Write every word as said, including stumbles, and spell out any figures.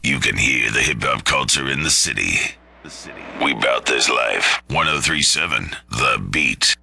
You can hear the hip-hop culture in the city. We bout this life. ten thirty-seven, The Beat.